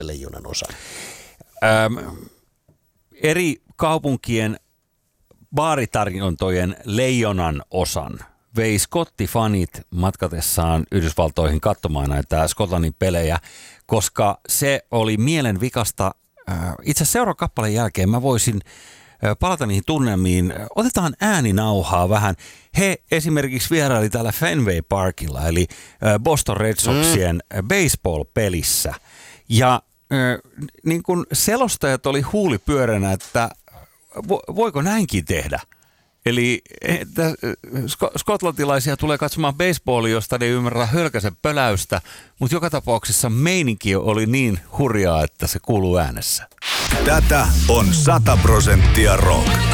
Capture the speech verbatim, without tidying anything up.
leijonan osan? Ähm, eri kaupunkien baaritarjontojen leijonan osan vei skottifanit matkatessaan Yhdysvaltoihin katsomaan näitä Skotlannin pelejä, koska se oli mielenvikasta. Itse asiassa seuraavan kappaleen jälkeen mä voisin palata niihin tunnelmiin. Otetaan ääninauhaa vähän. He esimerkiksi vieraili täällä Fenway Parkilla, eli Boston Red Soxien mm. baseball-pelissä. Ja niin kuin selostajat oli huulipyöränä, että voiko näinkin tehdä? Eli että skotlantilaisia tulee katsomaan baseballia, josta ne ei ymmärrä hölkäsen pöläystä, mutta joka tapauksessa meininki oli niin hurjaa, että se kuuluu äänessä. Tätä on sata prosenttia rock.